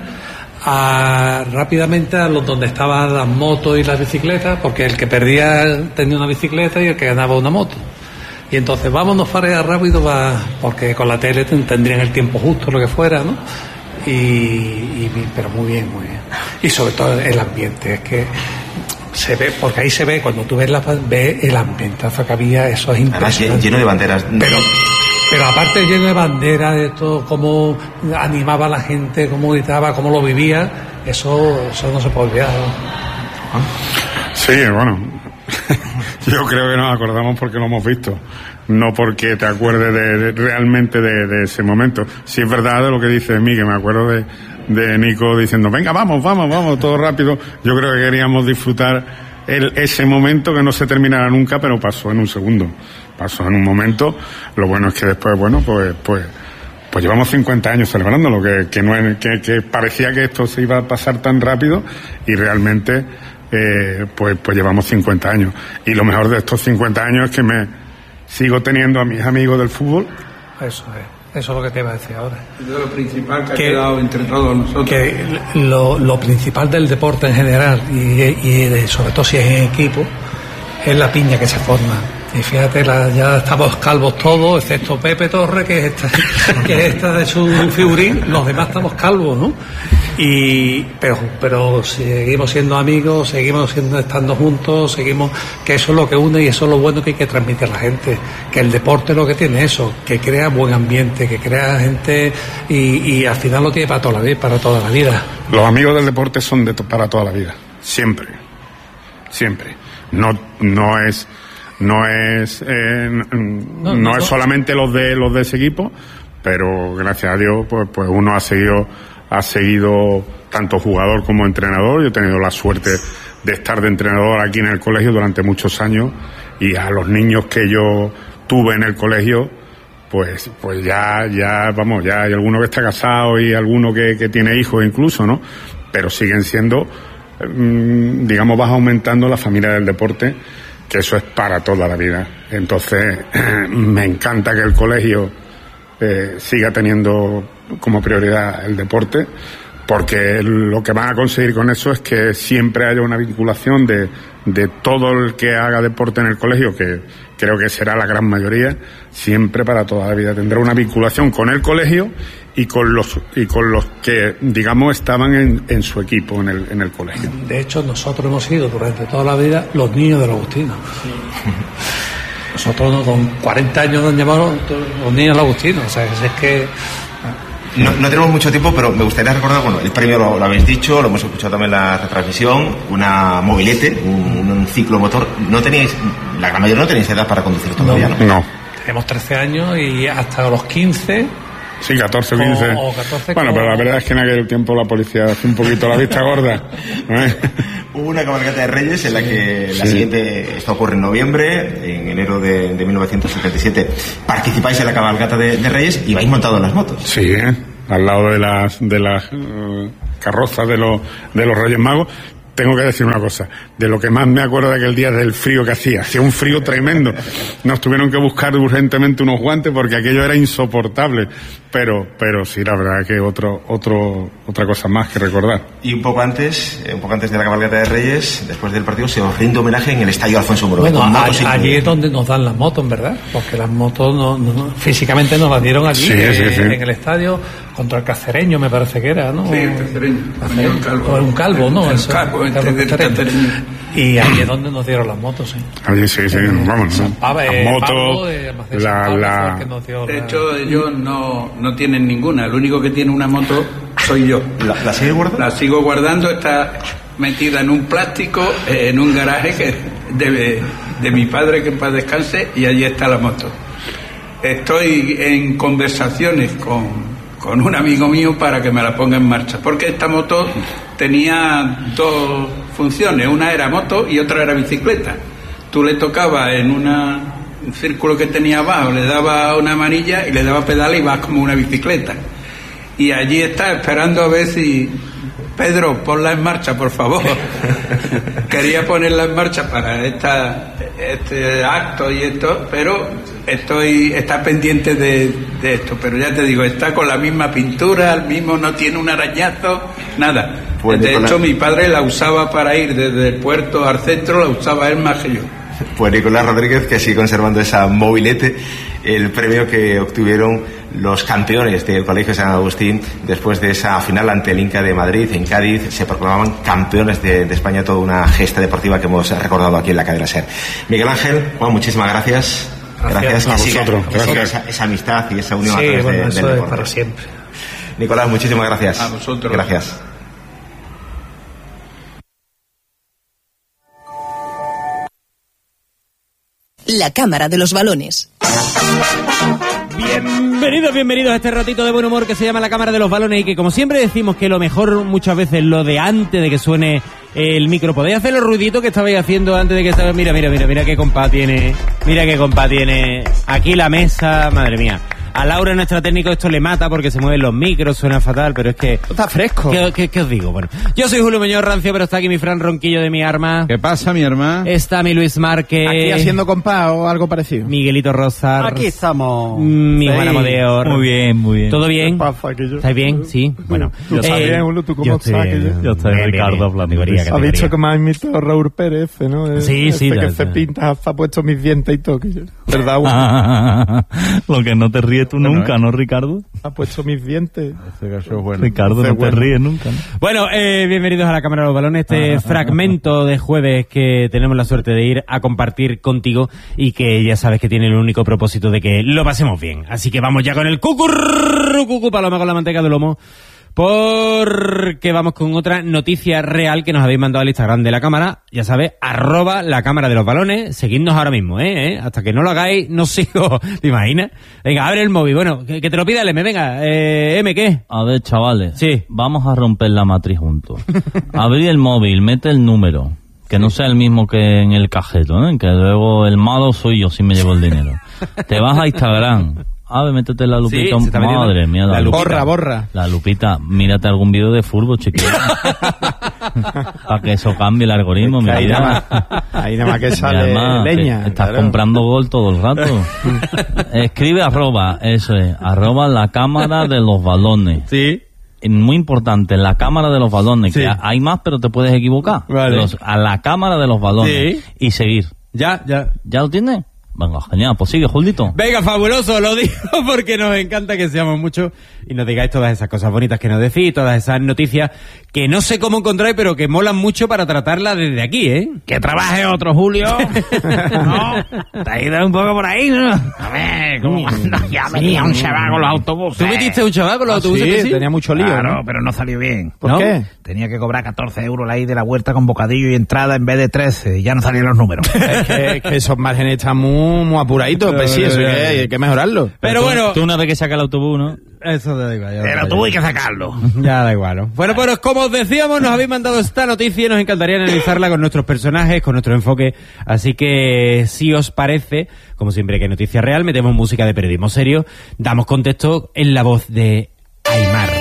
a, rápidamente a los donde estaban las motos y las bicicletas, porque el que perdía tenía una bicicleta y el que ganaba una moto. Y entonces vámonos para allá rápido, va, porque con la tele tendrían el tiempo justo, lo que fuera, ¿no? Y, y pero muy bien, muy bien. Y sobre todo el ambiente, es que se ve, porque ahí se ve, cuando tú ves la ves el ambientazo que había, eso es impresionante. Además, lleno de banderas. Pero, pero aparte lleno de banderas, de todo, cómo animaba a la gente, cómo gritaba, cómo lo vivía, eso, eso no se puede olvidar, ¿no? Sí, bueno. Yo creo que nos acordamos porque lo hemos visto, no porque te acuerdes de, de, realmente de, de ese momento. Si es verdad de lo que dice Miguel, me acuerdo de, de Nico diciendo, venga, vamos, vamos, vamos, todo rápido. Yo creo que queríamos disfrutar el, ese momento que no se terminará nunca, pero pasó en un segundo, pasó en un momento. Lo bueno es que después, bueno, pues, pues, Pues llevamos cincuenta años celebrándolo, que, que, no es, que, que parecía que esto se iba a pasar tan rápido y realmente eh, pues, pues llevamos cincuenta años. Y lo mejor de estos cincuenta años es que me sigo teniendo a mis amigos del fútbol. Eso es, eso es lo que te iba a decir ahora. Es lo principal que, que ha quedado entre todos nosotros. Que lo, lo principal del deporte en general y, y de, sobre todo si es en equipo, es la piña que se forma. Y fíjate, la, ya estamos calvos todos, excepto Pepe Torre, que es esta, que es esta de su figurín, los demás estamos calvos, ¿no? Y, pero, pero seguimos siendo amigos, seguimos siendo, estando juntos, seguimos, que eso es lo que une y eso es lo bueno que hay que transmitir a la gente, que el deporte es lo que tiene eso, que crea buen ambiente, que crea gente y, y al final lo tiene para toda la vida, para toda la vida. Los amigos del deporte son de to- para toda la vida, siempre, siempre. No, no es no es eh, no, no, no es solamente los de los de ese equipo, pero gracias a Dios pues pues uno ha seguido ha seguido tanto jugador como entrenador. Yo he tenido la suerte de estar de entrenador aquí en el colegio durante muchos años, y a los niños que yo tuve en el colegio pues pues ya ya vamos ya hay alguno que está casado y alguno que, que tiene hijos incluso, ¿no? Pero siguen siendo, digamos, vas aumentando la familia del deporte, que eso es para toda la vida. Entonces me encanta que el colegio eh, siga teniendo como prioridad el deporte, porque lo que van a conseguir con eso es que siempre haya una vinculación de, de todo el que haga deporte en el colegio, que creo que será la gran mayoría, siempre para toda la vida tendrá una vinculación con el colegio y con los y con los que, digamos, estaban en, en su equipo en el en el colegio. De hecho, nosotros hemos sido durante toda la vida los niños del Agustino. Sí. Nosotros con cuarenta años nos llamamos los niños del Agustino. O sea, es que... No, no tenemos mucho tiempo, pero me gustaría recordar, bueno, el premio lo, lo habéis dicho, lo hemos escuchado también en la retransmisión, una mobilete, un, un ciclomotor. No teníais, la gran mayoría no tenéis edad para conducir todavía, ¿no? No. no. Tenemos trece años y hasta los quince... Sí, catorce, quince. O, o catorce, bueno, como... pero la verdad es que en aquel tiempo la policía hace un poquito la vista gorda. ¿Eh? Hubo una cabalgata de Reyes en la que la sí. siguiente, esto ocurre en noviembre, en enero de, de mil novecientos setenta y siete, participáis en la cabalgata de, de Reyes y vais montados en las motos. Sí, ¿eh? Al lado de las de las uh, carrozas de los de los Reyes Magos. Tengo que decir una cosa, de lo que más me acuerdo de aquel día es del frío que hacía, hacía un frío tremendo, nos tuvieron que buscar urgentemente unos guantes porque aquello era insoportable, pero pero sí, la verdad que otro otro otra cosa más que recordar. Y un poco antes, un poco antes de la cabalgata de Reyes, después del partido, se os rinde homenaje en el Estadio Alfonso Moro. Bueno, a, allí es donde nos dan las motos, en verdad, porque las motos no, no, físicamente nos las dieron allí, sí, eh, sí, sí. en el estadio, contra el Cacereño, me parece que era, ¿no? Sí, el Cacereño. Cacereño. Un calvo. Un calvo, ¿no? El Eso, calvo, el calvo Cacereño. Y allí es donde nos dieron las motos, sí. Allí sí, sí, eh, vamos, San Pablo, las eh, motos, Pablo, eh, la... Pablo, la... que nos dio de la... hecho, ellos no, no tienen ninguna. El único que tiene una moto soy yo. ¿La, la sigue guardando? La sigo guardando, está metida en un plástico, eh, en un garaje que de, de mi padre, que en paz descanse, y allí está la moto. Estoy en conversaciones con, con un amigo mío para que me la ponga en marcha, porque esta moto tenía dos funciones, una era moto y otra era bicicleta. Tú le tocabas en una, un círculo que tenía abajo, le daba una manilla y le daba pedal y vas como una bicicleta. Y allí está esperando a ver si... Pedro, ponla en marcha, por favor. Quería ponerla en marcha para esta, este acto y esto, pero estoy está pendiente de, de esto. Pero ya te digo, está con la misma pintura, el mismo, no tiene un arañazo, nada. Pues de hecho, mi padre la usaba para ir desde el puerto al centro, la usaba él más que yo. Pues Nicolás Rodríguez, que sigue conservando esa mobilete, el premio que obtuvieron los campeones del Colegio San Agustín después de esa final ante el Inca de Madrid. En Cádiz se proclamaban campeones de, de España, toda una gesta deportiva que hemos recordado aquí en la cadena SER. Miguel Ángel, Juan, muchísimas gracias. Gracias, gracias a vosotros. Que siga, gracias. Esa, esa amistad y esa unión sí, a través bueno, de, eso del es deporte. para siempre. Nicolás, muchísimas gracias. A vosotros. Gracias. La Cámara de los Balones. Bienvenidos, bienvenidos a este ratito de buen humor que se llama La Cámara de los Balones, y que, como siempre decimos, que lo mejor muchas veces lo de antes de que suene el micro. ¿Podéis hacer los ruiditos que estabais haciendo antes de que estaba? Mira, mira, mira, mira qué compa tiene. Mira qué compa tiene. Aquí la mesa, madre mía. A Laura, nuestra técnico, esto le mata porque se mueven los micros, suena fatal, pero es que... Está fresco. ¿Qué, qué, qué os digo? Bueno, yo soy Julio Muñoz Rancio, pero está aquí mi Fran Ronquillo de mi arma. ¿Qué pasa, mi hermano? Está mi Luis Márquez. Aquí haciendo compás o algo parecido. Miguelito Rosar. Aquí estamos. Mi Sí. Juan Amadeo. Muy bien, muy bien. ¿Todo bien? ¿Qué pasa, que yo? ¿Estáis bien? Sí. Bueno. Tú estás bien, Julio, ¿tú cómo estás? Que yo- Yo estoy Bien, Ricardo bien, hablando. categoría, Ha categoría. dicho que me ha imitado Raúl Pérez, ese, ¿no? El- Sí, sí, ese que la- se la- pinta, se ha puesto mis dientes y todo. Que yo- ¿Verdad, Julio? Lo que no te ríes tú nunca, ¿no, Ricardo? Ha puesto mis dientes. Ricardo, Ese no te bueno. ríes nunca, ¿no? Bueno, eh, bienvenidos a la Cámara de los Balones, este fragmento de jueves que tenemos la suerte de ir a compartir contigo y que ya sabes que tiene el único propósito de que lo pasemos bien. Así que vamos ya con el cucurru, cucu, paloma con la manteca de lomo, porque vamos con otra noticia real que nos habéis mandado al Instagram de la Cámara, ya sabes, arroba la Cámara de los Balones, seguidnos ahora mismo, ¿eh? ¿eh? Hasta que no lo hagáis, no sigo, ¿te imaginas? Venga, abre el móvil, bueno, que, que te lo pida el M, venga, eh, M, ¿qué? A ver, chavales. Sí. Vamos a romper la matriz juntos. Abrir el móvil, mete el número. Que no sea el mismo que en el cajero, ¿eh? Que luego el malo soy yo si me llevo el dinero. Te vas a Instagram. A ver, métete la lupita. Sí, se está metiendo Madre mía, la, la lupita. Borra, borra. La lupita, mírate algún vídeo de fútbol, chiquillo. Para que eso cambie el algoritmo, mi Ahí vida. nada más, ahí nada más que Y sale además, leña. te- estás claro. comprando gol todo el rato. Escribe arroba, eso es, arroba la Cámara de los Balones. Sí. Es muy importante, la Cámara de los Balones, Sí. que ha- hay más pero te puedes equivocar. Vale. Los- a la Cámara de los Balones. Sí. Y seguir. Ya, ya. ¿Ya lo tienes? Venga, genial, pues sigue, Julito. Venga, fabuloso, lo digo porque nos encanta que seamos muchos y nos digáis todas esas cosas bonitas que nos decís, todas esas noticias que no sé cómo encontrar, pero que molan mucho para tratarlas desde aquí, ¿eh? Que trabaje otro, Julio. No, te has ido un poco por ahí, ¿no? A ver, como cuando ya venía un chaval con los autobuses. ¿Tú metiste un chaval con los Ah, autobuses? sí, que sí? tenía mucho lío, Claro, ¿no? pero no salió bien. ¿Por ¿No? qué? Tenía que cobrar catorce euros la ida de la huerta con bocadillo y entrada en vez de trece. Y ya no salían los números. Es que, es que esos márgenes están muy, muy apuraditos, pues sí, eso hay que, hay que mejorarlo. Pero tú- bueno, Tú una vez que saca el autobús, ¿no? eso te da igual. ya Pero da tú igual. hay que sacarlo. Ya da igual, ¿no? Bueno, pues como os decíamos, nos habéis mandado esta noticia y nos encantaría analizarla con nuestros personajes, con nuestro enfoque. Así que, si os parece, como siempre que hay noticia real, metemos música de periodismo serio, damos contexto en la voz de Aymar.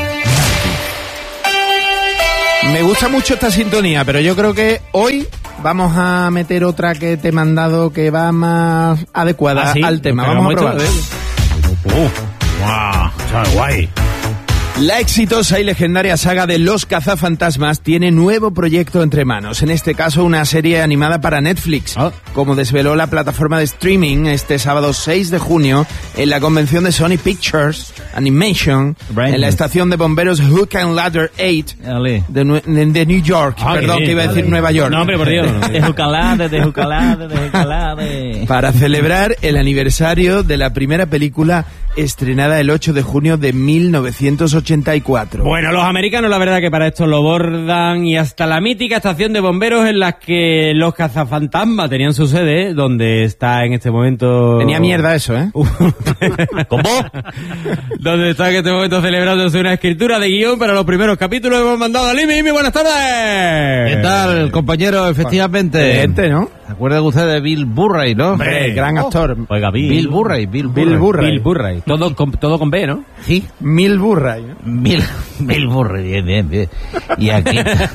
Me gusta mucho esta sintonía, pero yo creo que hoy vamos a meter otra que te he mandado que va más adecuada ¿Ah, sí? al tema. Lo que Vamos a hemos probar. hecho, ¡Wow! Está guay. La exitosa y legendaria saga de Los Cazafantasmas tiene nuevo proyecto entre manos, en este caso una serie animada para Netflix, Ah. como desveló la plataforma de streaming este sábado seis de junio en la convención de Sony Pictures Animation, en la estación de bomberos Hook and Ladder ocho Ale. de, Nue- de New York, Ah, qué perdón, bien, que iba a decir vale. Nueva York. No, hombre, por Dios. no. De Jucalade, de Jucalade, de Jucalade. Para celebrar el aniversario de la primera película estrenada el ocho de junio de mil novecientos ochenta y cuatro. Bueno, los americanos la verdad que para esto lo bordan y hasta la mítica estación de bomberos en la que los cazafantasmas tenían su sede, donde está en este momento... Tenía mierda eso, ¿eh? ¿Cómo? Donde está en este momento celebrándose una escritura de guión para los primeros capítulos. Hemos mandado a Limi. Limi, buenas tardes. ¿Qué tal, compañero? Efectivamente. Gente, ¿no? ¿Se acuerdan ustedes de Bill Murray, no? Hombre, gran actor. Oiga, Bill. Bill Murray, Bill Murray. Bill Murray. Bill Murray. Todo con, todo con B, ¿no? Sí. Mil Murray. ¿no? Bill, Bill Murray, bien, bien, bien. Y aquí,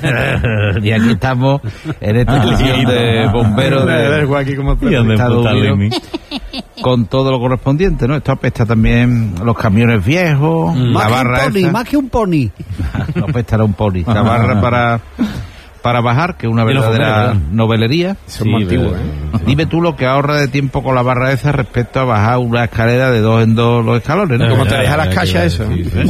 y aquí estamos en esta estación de bomberos de aquí como Y ande Estados puta Unidos, Limi. con todo lo correspondiente, ¿no? Esto apesta también los camiones viejos, la barra esa. que un pony. No apestará un pony. La barra para, para bajar, que es una De los verdadera bomberos, novelería. Son muy antiguos, ¿eh? Dime tú lo que ahorra de tiempo con la barra esa respecto a bajar una escalera de dos en dos los escalones, ¿no? ¿Cómo te deja las cachas eso?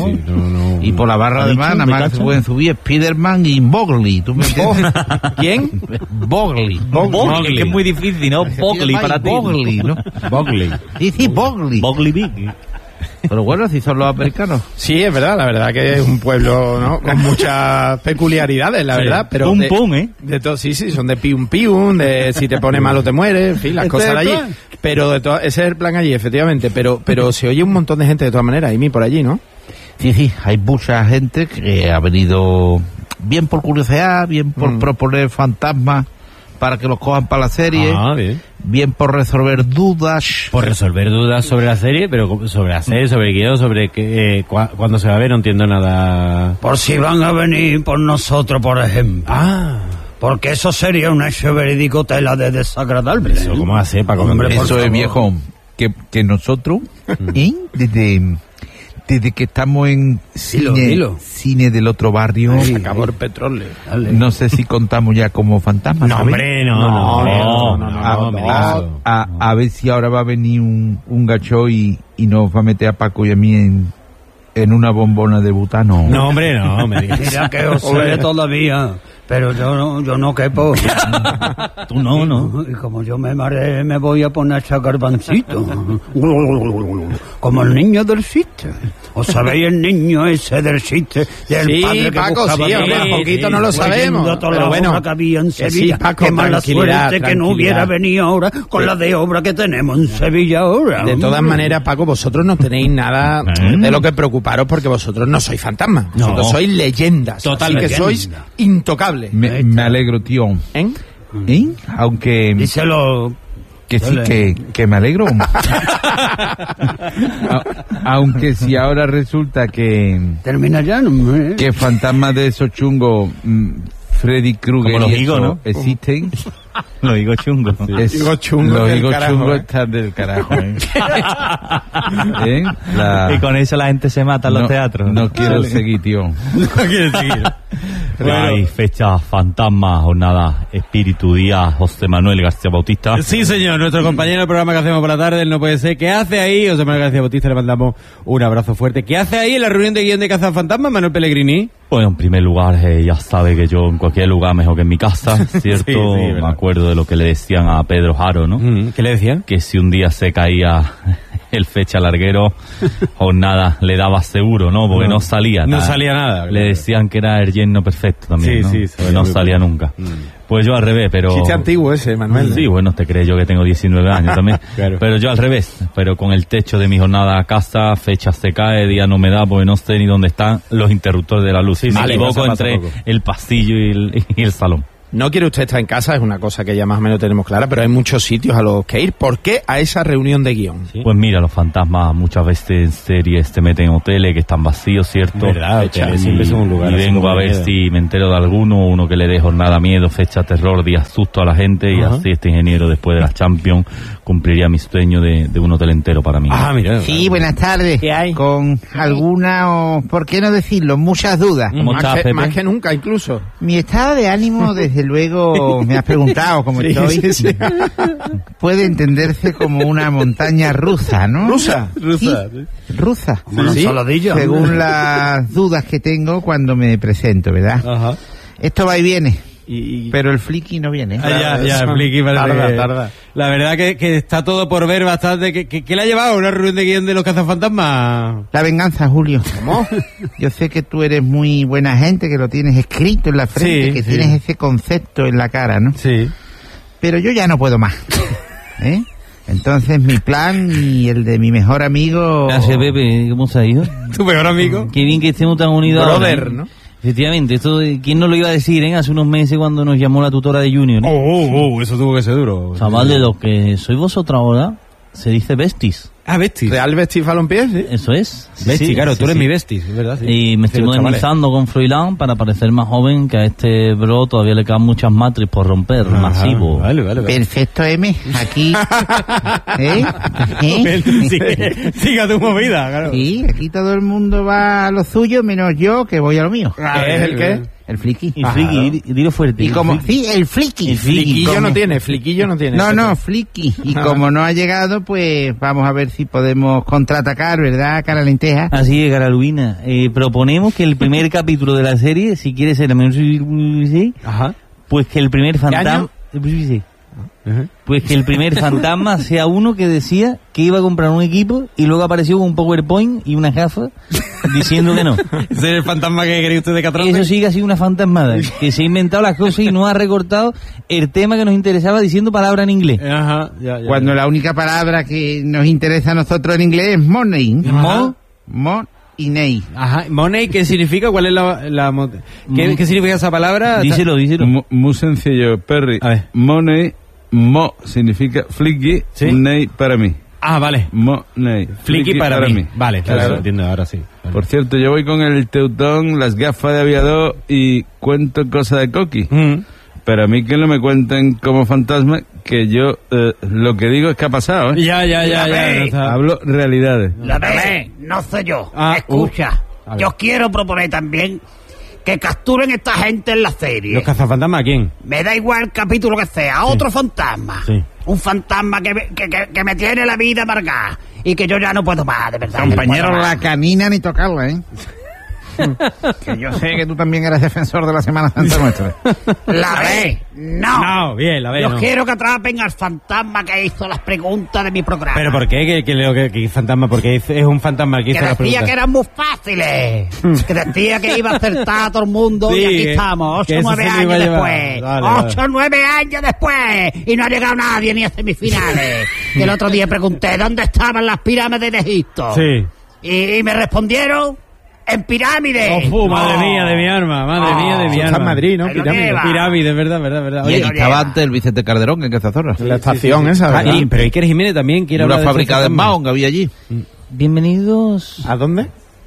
Y por la barra además, nada más que se pueden subir Spiderman y Bogley. ¿Tú me entiendes? ¿Quién? Bogley. Bogley, que es muy difícil, ¿no? Bogley para ti. Bogley, ¿no? Bogley. Sí, sí, Bogley. Bogley Big. Pero bueno, si son los americanos. Sí, es verdad, la verdad que es un pueblo, ¿no? Con muchas peculiaridades, la Sí. verdad, pero Pum, de, pum, ¿eh? de todo, sí, sí, son de pium pium, de si te pone malo te mueres, en fin, las Este cosas es de el allí. plan. Pero de to- ese es el plan allí, efectivamente, pero pero se oye un montón de gente de todas maneras, y mí por allí, ¿no? Sí, sí, hay mucha gente que ha venido bien por curiosidad, bien por Mm. proponer fantasmas para que los cojan para la serie. Ah, bien. Bien por resolver dudas. Por resolver dudas sobre la serie, pero sobre la serie, sobre el guión, sobre que, eh, cu- cuándo se va a ver, no entiendo nada. Por si van a venir por nosotros, por ejemplo. Ah. Porque eso sería un hecho verídico tela de desagradable. Eso, ¿cómo hace, Paco? Hombre, por Eso es, favor. viejo, que, que nosotros, ¿eh? desde, desde que estamos en cine, Dilo, dilo. cine del otro barrio, Se acabó el petróleo. no sé si contamos ya como fantasmas. No, ¿sabéis? hombre, no, no, no, no, no, a, no, me digas a- eso. a- a ver si ahora va a venir un, un gacho y, y nos va a meter a Paco y a mí en, en una bombona de butano. No, hombre, no, me digas. Mira que os sé todavía, pero yo no, yo no quepo. Tú no, ¿no? Y como yo me mareé, me voy a poner a echar garbancito. Como el niño del chiste. ¿Os sabéis el niño ese del chiste? Del Sí, padre que Paco, buscaba sí, hombre, droga? un poquito no lo Leyendo sabemos, toda pero la bueno, obra que había en que sí, Sevilla. Paco, Qué mala tranquilidad, suerte que no tranquilidad. hubiera venido ahora con la de obra que tenemos en Sevilla ahora. De todas maneras, Paco, vosotros no tenéis nada de lo que preocuparos porque vosotros no sois fantasmas. Vosotros No. sois leyendas. Total, así que leyenda. sois intocables. Me, me alegro, tío. ¿Eh? ¿Eh? Aunque... Díselo. Que sí, Dale. que, que me alegro. A- aunque si ahora resulta que... Termina ya, ¿no? ¿Eh? Que fantasmas de esos chungos, mm, Freddy Krueger Como los y higos, eso ¿no? existen. Lo digo chungo. Es- Higos chungos los del higos carajo, chungos ¿eh? están del carajo, ¿eh? ¿Eh? La- Y con eso la gente se mata en los no, teatros. No quiero seguir, tío. No quieres seguir. Hay fecha fantasma, jornada, espíritu, día, José Manuel García Bautista. Sí, señor, nuestro compañero del programa que hacemos por la tarde, él no puede ser. ¿Qué hace ahí? José Manuel García Bautista, le mandamos un abrazo fuerte. ¿Qué hace ahí en la reunión de guión de Cazafantasmas, Manuel Pellegrini? Bueno, en primer lugar, eh, ya sabe que yo en cualquier lugar mejor que en mi casa, ¿cierto? Sí, sí, verdad. Me acuerdo de lo que le decían a Pedro Jaro, ¿no? Mm, ¿Qué le decían? Que si un día se caía el fecha larguero, jornada le daba seguro, ¿no? Porque no, No, salía no nada. salía nada, Le claro. decían que era el yerno perfecto también, Sí, ¿no? sí, Porque salía no muy salía bueno. nunca. Pues yo al revés, pero... Chiste antiguo ese, Manuel. Sí, bueno, te crees yo que tengo diecinueve años también. Claro. Pero yo al revés, pero con el techo de mi jornada a casa, fecha se cae, día no me da, porque no sé ni dónde están los interruptores de la luz. Sí, me sí, equivoco pasa, pasa entre poco. el pasillo y el, y el salón. No quiere usted estar en casa, es una cosa que ya más o menos tenemos clara, pero hay muchos sitios a los que ir. ¿Por qué a esa reunión de guión? Pues mira, los fantasmas muchas veces en series te meten en hoteles que están vacíos, ¿cierto? Verdad, hoteles Y- siempre son un lugar Y así vengo como a ver miedo. si me entero de alguno, uno que le dé jornada miedo, fecha terror, día susto a la gente, y Ajá. así este ingeniero después de las Champions cumpliría mi sueño de, de un hotel entero para mí. Ah, mira. Sí, buenas tardes. ¿Qué hay? Con alguna o, ¿por qué no decirlo? Muchas dudas. ¿Cómo Más estás, que, Pepe? más que nunca, incluso. Mi estado de ánimo, desde luego, me has preguntado cómo Sí, estoy. sí, sí. Puede entenderse como una montaña rusa, ¿no? ¿Rusa? Rusa. Rusa. Como una ensaladilla. Según las dudas que tengo cuando me presento, ¿verdad? Ajá. Esto va y viene. Y, y- Pero el friki no viene. Ah, ya, ya, Eso. Flicky, parece Tarda, que- tarda. La verdad que, que está todo por ver bastante. ¿Qué, qué, qué le ha llevado a una reunión de guión de los cazafantasmas? La venganza, Julio. ¿Cómo? Yo sé que tú eres muy buena gente, que lo tienes escrito en la frente, Sí, que sí. tienes ese concepto en la cara, ¿no? Sí. Pero yo ya no puedo más. ¿Eh? Entonces mi plan y el de mi mejor amigo... Gracias, Pepe. ¿Cómo se ha ido? ¿Tu mejor amigo? Qué bien que estemos tan unidos. Brother, ahora, ¿eh? ¿no? Efectivamente, esto, de- ¿quién nos lo iba a decir, eh? Hace unos meses cuando nos llamó la tutora de Junior, Oh, ¿eh? oh, oh, eso tuvo que ser duro. Chaval, de lo que sois vosotros ahora, se dice besties. Ah, Bestis. Real Bestis Balompié, sí. Eso es. Sí, Bestis, sí, claro, sí, tú eres sí. mi bestis, es verdad. Sí. Y me estoy Sí, los chavales. modernizando con Froilán para parecer más joven, que a este bro todavía le quedan muchas matriz por romper, Ajá, masivo. Vale, vale, vale. Perfecto, M. Aquí... ¿Eh? ¿Eh? Sigue, siga tu movida, claro. Sí, aquí todo el mundo va a lo suyo, menos yo, que voy a lo mío. ¿Qué es el qué? El friki. Y friki, di- dilo fuerte. Y como... Sí, el friki. El friki. Fliquillo como- no tiene, fliquillo no tiene. No, no, friki. Y como no ha llegado, pues vamos a ver si podemos contraatacar, ¿verdad, cara lenteja? Así es, Carolina. Eh, proponemos que el primer capítulo de la serie, si quiere ser el Ajá. pues que el primer fantasma... año? Pues que el primer fantasma sea uno que decía que iba a comprar un equipo y luego apareció con un PowerPoint y una gafa diciendo que no. ¿Ese es el fantasma que quería usted de Catrón? Eso sí que ha sido una fantasmada, que se ha inventado las cosas y no ha recortado el tema que nos interesaba diciendo palabras en inglés. Ajá, ya, ya. Cuando la única palabra que nos interesa a nosotros en inglés es money. ¿Mo? Mo- y Ney. Ajá. Money, ¿qué significa? ¿Cuál es la... la mo- ¿Qué, ¿Qué significa esa palabra? Díselo, díselo. Mu- Muy sencillo, Perry. A ver. Money, mo significa flicky, ¿Sí? ney para mí. Ah, vale. Money. Flicky para, mí. Vale, claro, Claro. lo entiendo ahora sí. Vale. Por cierto, yo voy con el teutón, las gafas de aviador y cuento cosas de coqui. Mm. Pero a mí que no me cuenten como fantasma, que yo eh, lo que digo es que ha pasado, ¿eh? Ya, ya, ya, ya. Ve. no está- Hablo realidades. La ve, no sé yo. Ah, Escucha, uh, a ver. yo quiero proponer también que capturen esta gente en la serie. ¿Los cazafantasmas a quién? Me da igual el capítulo que sea, otro fantasma. Sí. Un fantasma que, me- que, que, que me tiene la vida amargada y que yo ya no puedo más, de verdad. Compañero, no puedo la más. canina ni tocarla, ¿eh? Que yo sé que tú también eres defensor de la Semana Santa nuestra. La ve, no. No, bien, la veo. Yo quiero que atrapen al fantasma que hizo las preguntas de mi programa. ¿Pero por qué? ¿Qué, qué leo que, que fantasma? Porque es, es un fantasma que que hizo las decía preguntas. que eran muy fáciles, que decía que iba a acertar a todo el mundo Sí, y aquí que- estamos, que ocho, eso nueve se lo años iba a llevar. después, Vale, vale. ocho, nueve años después, y no ha llegado nadie ni a semifinales. Y el otro día pregunté, ¿dónde estaban las pirámides de Egipto? Sí. Y, y me respondieron, en pirámides. Oh, fu, madre No. mía de mi arma, madre No. mía de mi Está arma. en Madrid, ¿no? Ahí lo Pirámide. lleva. Pirámide, verdad, verdad, verdad. Y Oye, lo estaba lleva. antes el Vicente Calderón en Cazazorra. La estación esa, ah, ¿verdad? y- pero Iker Jiménez también quiere Una hablar de fábrica de fantasmas. Mahon que había allí. Bienvenidos ¿A dónde?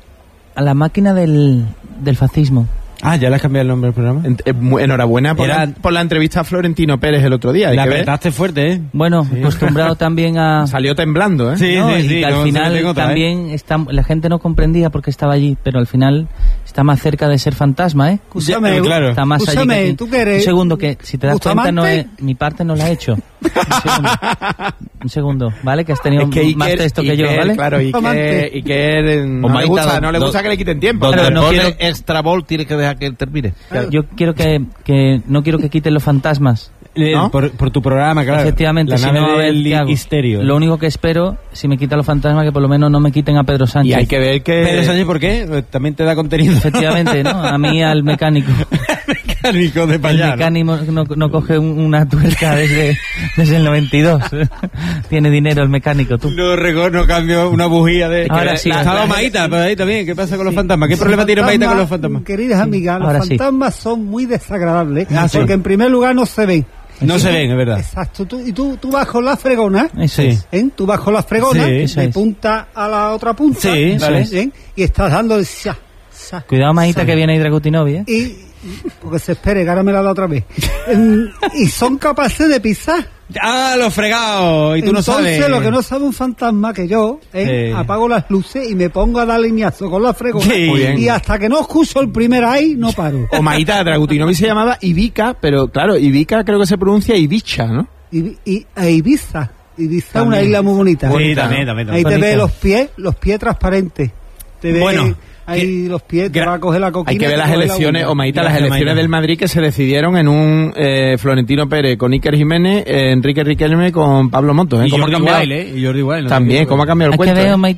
a la máquina del, del fascismo. Ah, ya le has cambiado el nombre del programa. En- eh, mu- enhorabuena por, Era- la, por la entrevista a Florentino Pérez el otro día. hay La que ver. apretaste fuerte, ¿eh? Bueno, acostumbrado también a... Salió temblando, ¿eh? Sí, No, sí, y sí. que al no se final meten otra, ¿eh? también está, la gente no comprendía porque estaba allí, pero al final está más cerca de ser fantasma, ¿eh? Escúchame, Ya, claro. Está más allí escúchame, que aquí. ¿tú qué eres? Un segundo, que si te das cuenta, no ¿Bustamante? he- mi parte no la he hecho. Un segundo, un segundo, ¿vale? Que has tenido Es que más Iker, texto que yo, Iker, ¿vale? Claro, Iker, Amante. Iker eh, no, O le Maita, gusta, no le do- gusta que le quiten tiempo. Donde Pero no pone quiero- extra ball, tienes que dejar que él termine. Yo quiero que, que no quiero que quiten los fantasmas. Eh, ¿No? por, por tu programa, claro. Efectivamente, La si nave no, a ver, del ¿qué hago? histerio. Lo único que espero, si me quitan los fantasmas, que por lo menos no me quiten a Pedro Sánchez. Y hay que ver que... Pedro Sánchez, ¿por qué? Pues también te da contenido. Efectivamente, ¿no? A mí al mecánico. Mecánico de El payá, ¿no? mecánico no, no coge un- una tuerca desde, desde el noventa y dos. Tiene dinero el mecánico, tú. No reco- no cambio una bujía de... Ahora que- sí, la- ahora Estaba sí. Maíta, pero ahí también. ¿Qué pasa con los fantasmas? ¿Qué Los problema tiene Maíta con los fantasmas, fantasmas? Queridas amigas, los Ahora sí. fantasmas son muy desagradables, Ah, sí. porque en primer lugar no se ven. No se ven, es verdad. Exacto, tú, y tú, tú vas con la fregona, Eso Sí. es. ¿eh? Tú vas con la fregona, Sí, de eso es. punta a la otra punta, Sí, ¿vale? eso es. ¿eh? Y estás dando el sa, sa, Cuidado, Majita, sa. que viene Hidragutinovi, ¿eh? Y, porque se espere, que ahora me la da otra vez. Em, y son capaces de pisar. ¡Ah, los fregados! Y tú Entonces, no sabes... lo que no sabe un fantasma que yo, ¿eh? Sí. apago las luces y me pongo a dar lineazo con la fregona. Sí. Muy bien. Y hasta que no escucho el primer ahí, no paro. O Maíta Dragutinovi se llamaba Ibica, pero claro, Ibica creo que se pronuncia Ibicha, ¿no? Y, y a Ibiza. Ibiza es También. una isla muy bonita. Sí, Bonita, también, ¿no? también. Ahí te también. ve los pies, los pies transparentes. Te ve Bueno, ahí los pies, te gra- va a coger la coquina. Hay que ver te las coge la elecciones, uña. o Maíta, las Gracias, elecciones Maíta. del Madrid que se decidieron en un eh, Florentino Pérez con Iker Jiménez, eh, Enrique Riquelme con Pablo Montos. ¿eh? Y ¿Cómo ha Jordi cambiado? Wild, ¿eh? Y Jordi Wild. no te También, equivoques. ¿cómo ha cambiado el Hay que cuento? ver, eh? Maite,